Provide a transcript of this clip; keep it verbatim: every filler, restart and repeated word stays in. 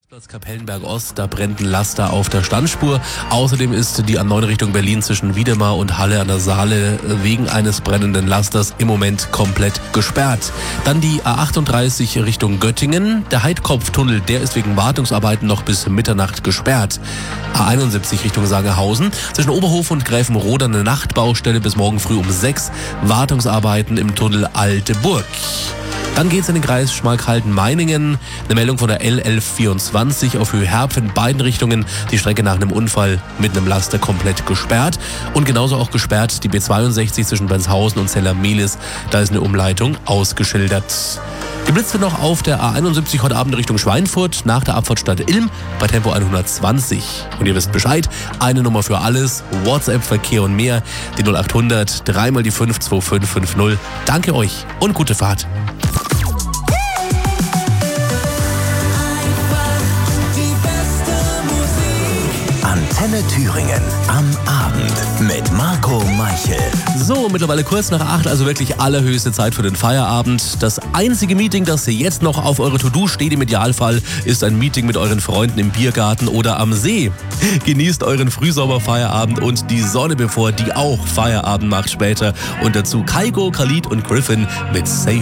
Platz Kapellenberg Ost, da brennt ein Laster auf der Standspur. Außerdem ist die A neun Richtung Berlin zwischen Wiedemar und Halle an der Saale wegen eines brennenden Lasters im Moment komplett gesperrt. Dann die A achtunddreißig Richtung Göttingen. Der Heidkopftunnel, der ist wegen Wartungsarbeiten noch bis Mitternacht gesperrt. A einundsiebzig Richtung Sangerhausen. Zwischen Oberhof und Gräfenrode eine Nachtbaustelle bis morgen früh um sechs. Wartungsarbeiten im Tunnel Alte Burg. Dann geht's in den Kreis Schmalkalden-Meiningen. Eine Meldung von der L elf vierundzwanzig auf Höhe Herpf in beiden Richtungen. Die Strecke nach einem Unfall mit einem Laster komplett gesperrt. Und genauso auch gesperrt die B zweiundsechzig zwischen Benshausen und Zella-Mehlis. Da ist eine Umleitung ausgeschildert. Geblitzt wird noch auf der A einundsiebzig heute Abend Richtung Schweinfurt nach der Abfahrt Stadt Ilm bei Tempo hundertzwanzig. Und ihr wisst Bescheid, eine Nummer für alles, WhatsApp, Verkehr und mehr, die null achthundert, dreimal die fünf zwei fünf fünf null. Danke euch und gute Fahrt. Antenne Thüringen am Abend mit Marco Meichel. So, mittlerweile kurz nach acht, also wirklich allerhöchste Zeit für den Feierabend. Das einzige Meeting, das jetzt noch auf eure To-Do steht im Idealfall, ist ein Meeting mit euren Freunden im Biergarten oder am See. Genießt euren Frühsommerfeierabend und die Sonne, bevor die auch Feierabend macht später. Und dazu Kygo, Khalid und Griffin mit Safe.